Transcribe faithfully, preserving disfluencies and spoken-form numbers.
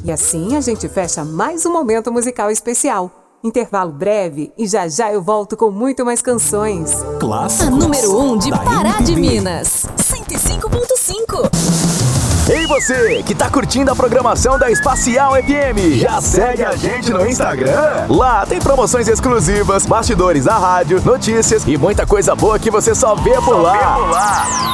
E assim a gente fecha mais um momento musical especial. Intervalo breve e já já eu volto com muito mais canções. Clássicos. A número um de da Pará de M P B. Minas. cento e cinco ponto cinco. Ei você, que tá curtindo a programação da Espacial F M, já segue a gente no Instagram? Lá tem promoções exclusivas, bastidores da rádio, notícias e muita coisa boa que você só vê por lá.